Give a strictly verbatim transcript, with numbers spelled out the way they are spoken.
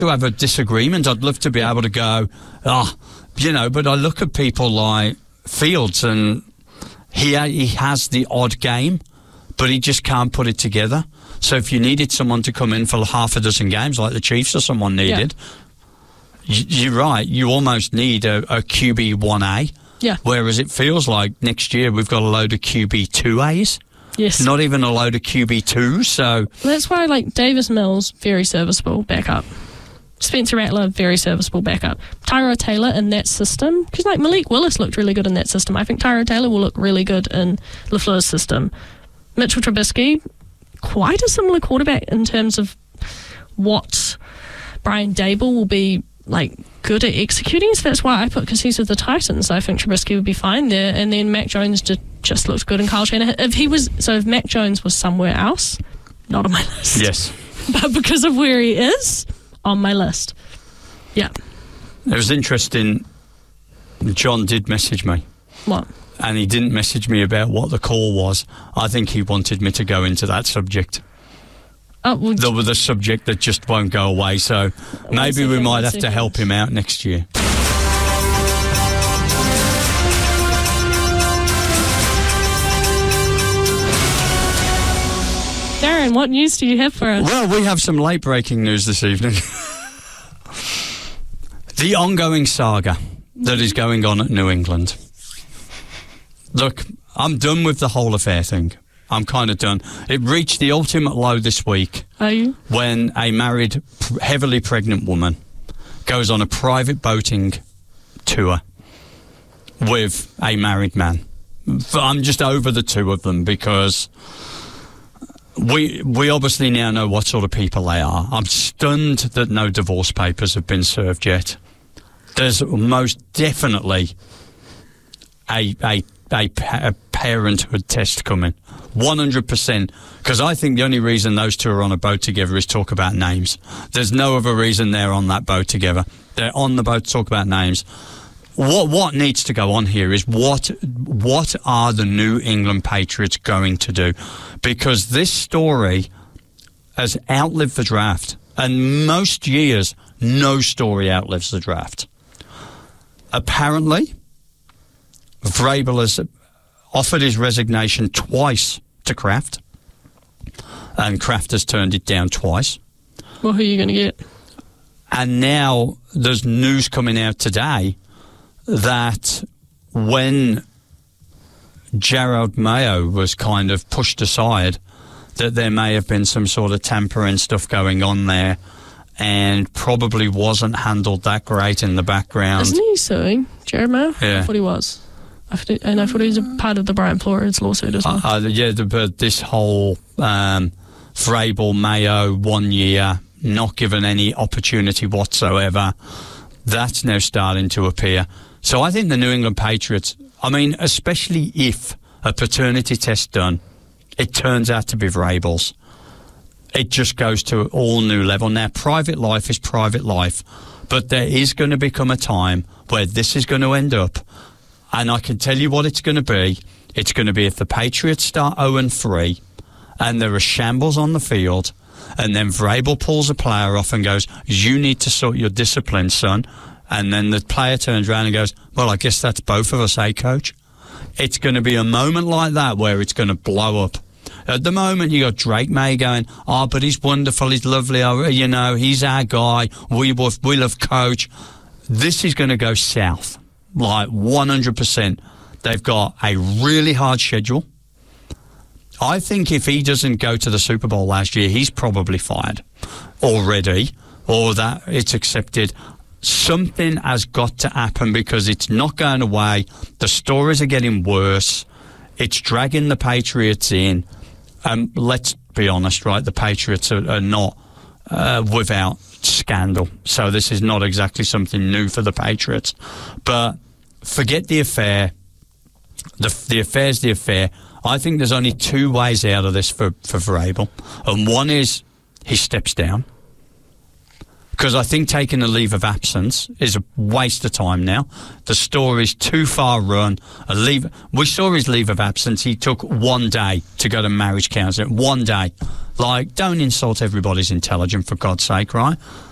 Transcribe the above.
to have a disagreement. I'd love to be able to go, ah, oh, you know, but I look at people like Fields and he, he has the odd game, but he just can't put it together. So if you needed someone to come in for half a dozen games, like the Chiefs or someone needed, yeah. you're right, you almost need a, a Q B one A. Yeah. Whereas it feels like next year we've got a load of Q B two A's. Yes. Not even a load of Q B twos, so... That's why, like, Davis Mills, very serviceable backup. Spencer Rattler, very serviceable backup. Tyrod Taylor in that system, because, like, Malik Willis looked really good in that system. I think Tyrod Taylor will look really good in LaFleur's system. Mitchell Trubisky, quite a similar quarterback in terms of what Brian Dable will be, like, good at executing. So that's why I put, because he's with the Titans, I think Trubisky would be fine there. And then Mac Jones just, just looks good in Kyle Shanahan. If he was, so if Mac Jones was somewhere else, not on my list. Yes. But because of where he is, on my list. Yeah. It was interesting. John did message me. What? And he didn't message me about what the call was. I think he wanted me to go into that subject. Oh, well, the, the subject that just won't go away. So maybe we might have to help him out next year. Darren, what news do you have for us? Well, we have some late breaking news this evening. The ongoing saga that is going on at New England. Look, I'm done with the whole affair thing. I'm kind of done. It reached the ultimate low this week. Are you? When a married, heavily pregnant woman goes on a private boating tour with a married man. I'm just over the two of them because we we obviously now know what sort of people they are. I'm stunned that no divorce papers have been served yet. There's most definitely a a a, a parenthood test coming. one hundred percent. Because I think the only reason those two are on a boat together is talk about names. There's no other reason they're on that boat together. They're on the boat to talk about names. What what needs to go on here is what what are the New England Patriots going to do? Because this story has outlived the draft. And most years, no story outlives the draft. Apparently, Vrabel has offered his resignation twice to Kraft, and Kraft has turned it down twice. Well, who are you going to get? And now there's news coming out today that when Gerard Mayo was kind of pushed aside, that there may have been some sort of tampering stuff going on there, and probably wasn't handled that great in the background. Isn't he suing Gerard Mayo? Yeah. I thought he was. I thought, and I thought he was a part of the Brian Flores lawsuit as well. Uh, uh, yeah, the, but this whole um, Vrabel, Mayo, one year, not given any opportunity whatsoever, that's now starting to appear. So I think the New England Patriots, I mean, especially if a paternity test done, it turns out to be Vrabel's, it just goes to an all new level. Now, private life is private life, but there is going to become a time where this is going to end up. And I can tell you what it's going to be. It's going to be if the Patriots start oh and three and there are shambles on the field, and then Vrabel pulls a player off and goes, you need to sort your discipline, son. And then the player turns around and goes, well, I guess that's both of us, eh, coach? It's going to be a moment like that where it's going to blow up. At the moment, you got Drake May going, oh, but he's wonderful, he's lovely, oh, you know, he's our guy, we, we love coach. This is going to go south. Like one hundred percent. They've got a really hard schedule. I think if he doesn't go to the Super Bowl last year, he's probably fired already, or that it's accepted. Something has got to happen because it's not going away. The stories are getting worse. It's dragging the Patriots in. Um, let's be honest, right? The Patriots are, are not uh, without scandal. So this is not exactly something new for the Patriots. But forget the affair. The, the affair's the affair. I think there's only two ways out of this for, for Vrabel. And one is he steps down. Because I think taking a leave of absence is a waste of time now. The story's too far run. A leave. We saw his leave of absence. He took one day to go to marriage counselling. One day. Like, don't insult everybody's intelligent, for God's sake, right?